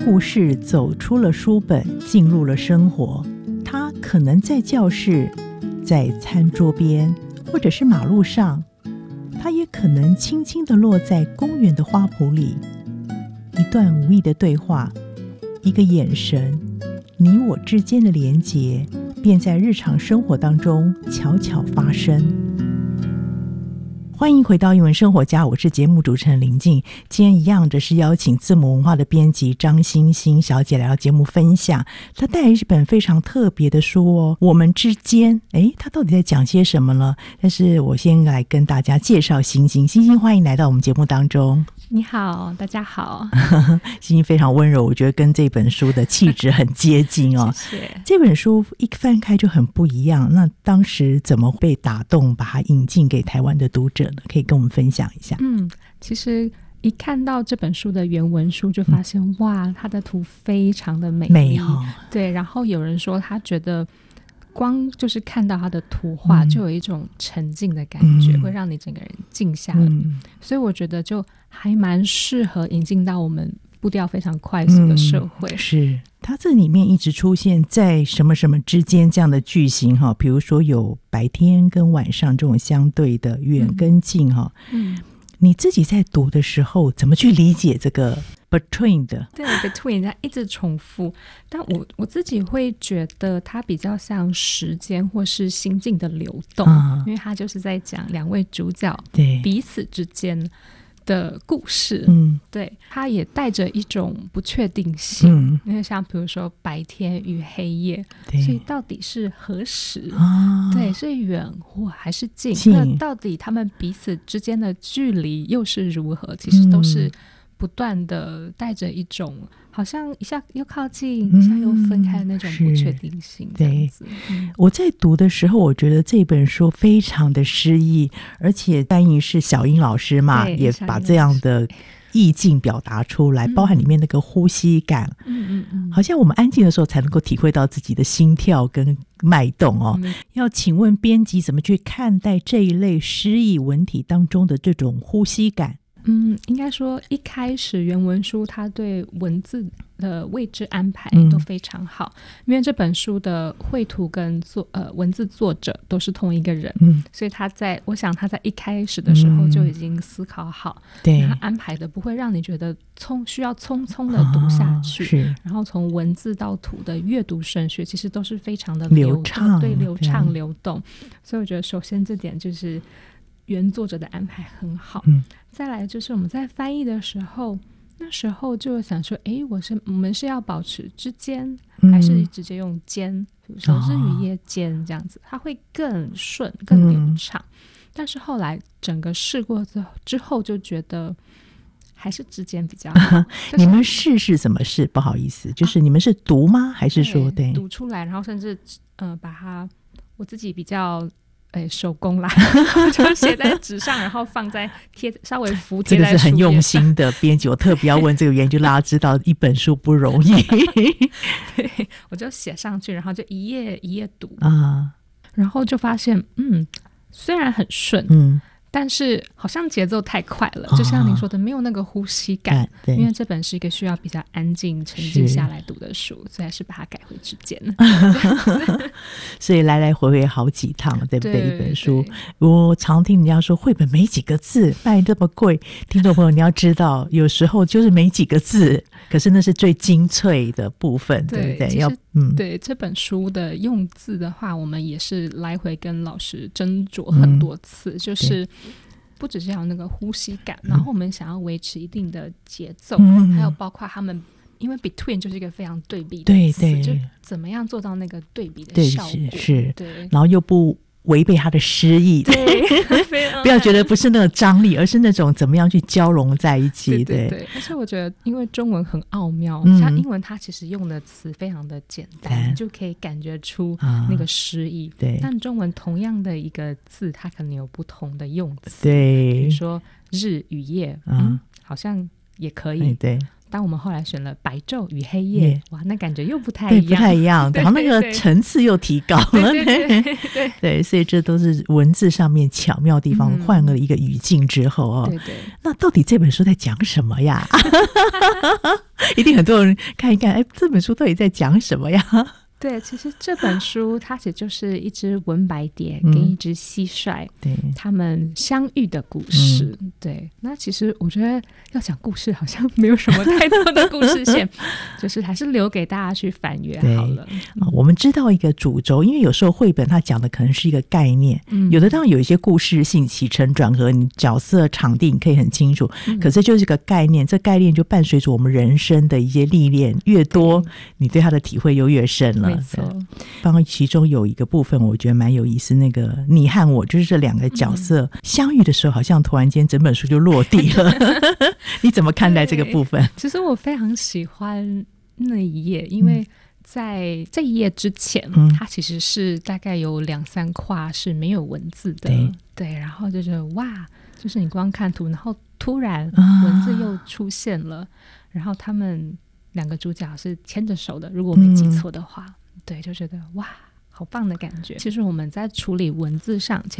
故事走出了书本，进入了生活。它可能在教室，在餐桌边，或者是马路上，它也可能轻轻地落在公园的花圃里。一段无意的对话，一个眼神，你我之间的连结，便在日常生活当中悄悄发生。欢迎回到英文生活家，我是节目主持人林静。今天一样的是邀请字母文化的编辑张欣欣小姐来到节目分享，她带来一本非常特别的书哦，我们之间。她到底在讲些什么呢？但是我先来跟大家介绍欣欣。欣欣，欢迎来到我们节目当中。 你好，大家好。 欣欣非常温柔，我觉得跟这本书的气质很接近哦。 谢谢。 这本书一翻开就很不一样，那当时怎么被打动，把它引进给台湾的读者呢？可以跟我们分享一下。 其实一看到这本书的原文书就发现，哇，它的图非常的美丽对，然后有人说他觉得光就是看到他的图画就有一种沉浸的感觉，会让你整个人静下来所以我觉得就还蛮适合引进到我们步调非常快速的社会是它这里面一直出现在什么什么之间这样的句型比如说有白天跟晚上这种相对的远跟近你自己在读的时候怎么去理解这个 between 的？ 对 between 它一直重复，但我自己会觉得它比较像时间或是心境的流动因为它就是在讲两位主角彼此之间的故事对，它也带着一种不确定性因为像比如说白天与黑夜所以到底是何时对，是远或还是近那到底他们彼此之间的距离又是如何其实都是不断的带着一种好像一下又靠近一下又分开的那种不确定性这样子我在读的时候我觉得这本书非常的诗意，而且翻译是小英老师嘛，也把这样的意境表达出来包含里面那个呼吸感好像我们安静的时候才能够体会到自己的心跳跟脉动要请问编辑怎么去看待这一类诗意文体当中的这种呼吸感？ 应该说一开始原文书它对文字的位置安排都非常好因为这本书的绘图跟文字作者都是同一个人所以我想他在一开始的时候就已经思考好对他安排的不会让你觉得需要匆匆的读下去然后从文字到图的阅读顺序其实都是非常的流畅对流畅流动所以我觉得首先这点就是原作者的安排很好再来就是我们在翻译的时候那时候就想说我们是要保持之间还是直接用间比如说日与夜间这样子它会更顺更流畅但是后来整个试过之后就觉得还是之间比较好你们试是什么试？不好意思就是你们是读吗？还是说对读出来然后甚至把它我自己比较手工啦就写在纸上然后放在稍微服贴在书页上这个是很用心的编辑我特别要问这个原因就让大家知道一本书不容易对我就写上去然后就一页一页读然后就发现虽然很顺但是好像节奏太快了就像你说的没有那个呼吸感因为这本是一个需要比较安静沉静下来读的书所以还是把它改回之间所以来来回回好几趟对不对？一本书我常听人家说绘本没几个字卖这么贵听众朋友你要知道有时候就是没几个字可是那是最精粹的部分对不对？ 对这本书的用字的话我们也是来回跟老师斟酌很多次就是不只是要那个呼吸感然后我们想要维持一定的节奏还有包括他们因为 between 就是一个非常对比的词就怎么样做到那个对比的效果是然后又不违背他的诗意不要觉得不是那个张力而是那种怎么样去交融在一起对而且我觉得因为中文很奥妙像英文它其实用的词非常的简单你就可以感觉出那个诗意但中文同样的一个字它可能有不同的用词比如说日与夜好像也可以当我们后来选了白昼与黑夜，哇，那感觉又不太一样， 对，不太一样，然后那个层次又提高了，对，所以这都是文字上面巧妙的地方，换了一个语境之后哦， 对， 那到底这本书在讲什么呀？一定很多人看一看，哎，这本书到底在讲什么呀？ 对，其实这本书它其实就是一只文白蝶跟一只蟋蟀，对，他们相遇的故事。对，那其实我觉得要讲故事好像没有什么太多的故事线，就是还是留给大家去翻阅好了。 我们知道一个主轴，因为有时候绘本它讲的可能是一个概念，有的当然有一些故事性起承转合，你角色场地你可以很清楚，可是就是个概念，这概念就伴随着我们人生的一些历练越多，你对它的体会又越深了。 没错， 刚刚其中有一个部分我觉得蛮有意思，那个你和我就是这两个角色相遇的时候，好像突然间整本书就落地了。你怎么看待这个部分？ 其实我非常喜欢那一页，因为在这一页之前，它其实是大概有2-3跨是没有文字的，对，然后就觉得哇，就是你光看图，然后突然文字又出现了，然后他们2个主角是牵着手的，如果我没记错的话，对，就觉得哇，好棒的感觉。其实我们在处理文字上，